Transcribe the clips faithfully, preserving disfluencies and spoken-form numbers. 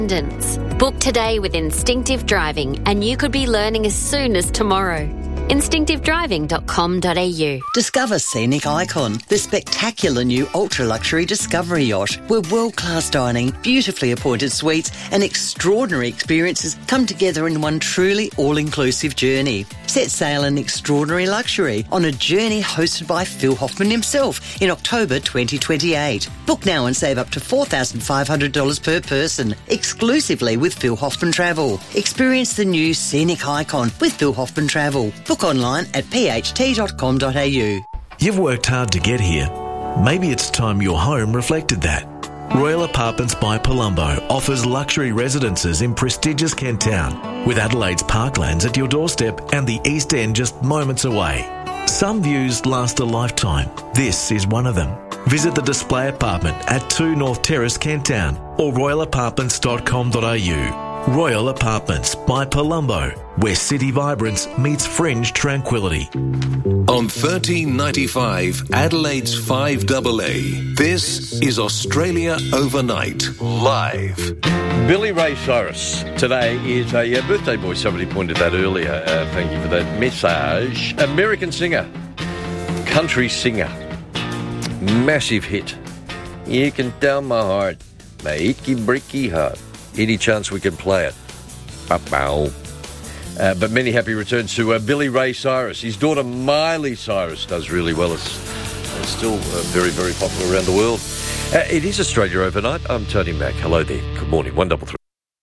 Book today with Instinctive Driving and you could be learning as soon as tomorrow. instinctive driving dot com dot a u. Discover Scenic Icon, the spectacular new ultra-luxury Discovery yacht, where world-class dining, beautifully appointed suites and extraordinary experiences come together in one truly all-inclusive journey. Set sail in extraordinary luxury on a journey hosted by Phil Hoffman himself in October twenty twenty-eight. Book now and save up to four thousand five hundred dollars per person, exclusively with Phil Hoffman Travel. Experience the new Scenic Icon with Phil Hoffman Travel. Book online at p h t dot com dot a u. You've worked hard to get here. Maybe it's time your home reflected that. Royal Apartments by Palumbo offers luxury residences in prestigious Kent Town, with Adelaide's parklands at your doorstep and the East End just moments away. Some views last a lifetime. This is one of them. Visit the display apartment at two North Terrace, Kent Town, or royal apartments dot com dot a u. Royal Apartments by Palumbo, where city vibrance meets fringe tranquility. On thirteen ninety-five, Adelaide's five A A, this is Australia Overnight, live. Billy Ray Cyrus today is a uh, birthday boy. Somebody pointed that earlier. Uh, thank you for that message. American singer, country singer, massive hit. You can tell my heart, my icky bricky heart. Any chance we can play it? Uh, but many happy returns to uh, Billy Ray Cyrus. His daughter Miley Cyrus does really well. It's, it's still uh, very, very popular around the world. Uh, it is Australia Overnight. I'm Tony Mack. Hello there. Good morning. One double three.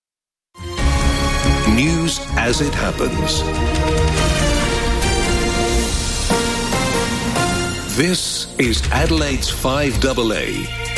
News as it happens. This is Adelaide's five A A.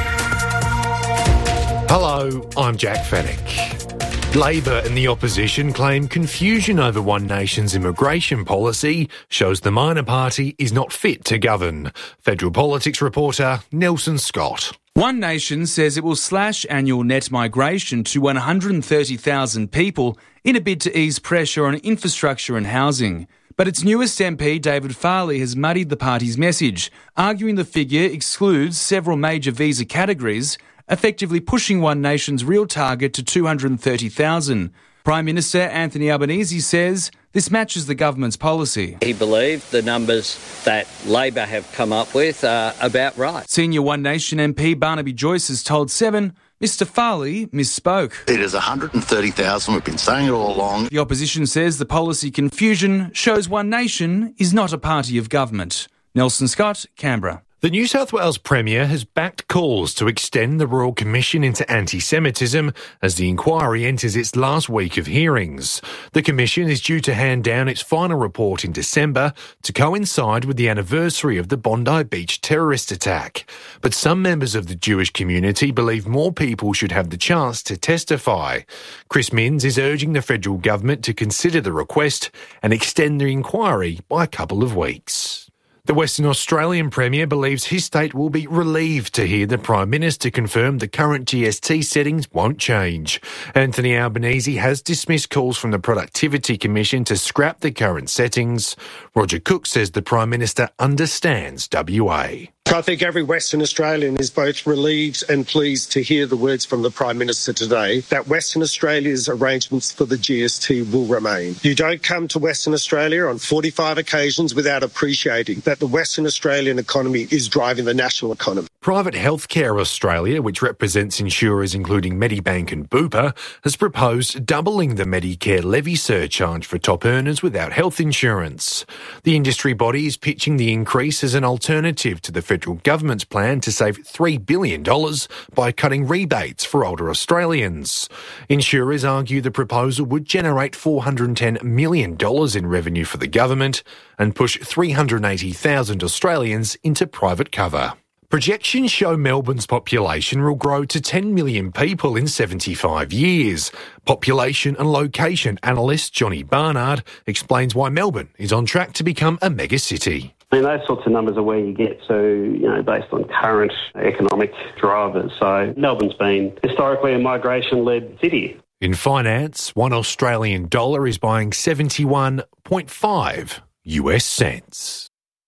Hello, I'm Jack Fennick. Labor and the opposition claim confusion over One Nation's immigration policy shows the minor party is not fit to govern. Federal Politics reporter Nelson Scott. One Nation says it will slash annual net migration to one hundred thirty thousand people in a bid to ease pressure on infrastructure and housing. But its newest M P, David Farley, has muddied the party's message, arguing the figure excludes several major visa categories, effectively pushing One Nation's real target to two hundred thirty thousand. Prime Minister Anthony Albanese says this matches the government's policy. He believed the numbers that Labor have come up with are about right. Senior One Nation M P Barnaby Joyce has told Seven Mister Farley misspoke. It is one hundred thirty thousand. We've been saying it all along. The opposition says the policy confusion shows One Nation is not a party of government. Nelson Scott, Canberra. The New South Wales Premier has backed calls to extend the Royal Commission into anti-Semitism as the inquiry enters its last week of hearings. The Commission is due to hand down its final report in December to coincide with the anniversary of the Bondi Beach terrorist attack. But some members of the Jewish community believe more people should have the chance to testify. Chris Minns is urging the federal government to consider the request and extend the inquiry by a couple of weeks. The Western Australian Premier believes his state will be relieved to hear the Prime Minister confirm the current G S T settings won't change. Anthony Albanese has dismissed calls from the Productivity Commission to scrap the current settings. Roger Cook says the Prime Minister understands W A. I think every Western Australian is both relieved and pleased to hear the words from the Prime Minister today that Western Australia's arrangements for the G S T will remain. You don't come to Western Australia on forty-five occasions without appreciating that the Western Australian economy is driving the national economy. Private Healthcare Australia, which represents insurers including Medibank and Bupa, has proposed doubling the Medicare levy surcharge for top earners without health insurance. The industry body is pitching the increase as an alternative to the federal government's plan to save three billion dollars by cutting rebates for older Australians. Insurers argue the proposal would generate four hundred ten million dollars in revenue for the government and push three hundred eighty thousand Australians into private cover. Projections show Melbourne's population will grow to ten million people in seventy-five years. Population and location analyst Johnny Barnard explains why Melbourne is on track to become a megacity. I mean, those sorts of numbers are where you get to, you know, based on current economic drivers. So Melbourne's been historically a migration-led city. In finance, one Australian dollar is buying seventy-one point five U S cents.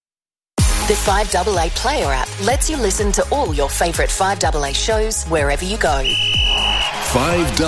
The five A A Player app lets you listen to all your favourite five A A shows wherever you go. five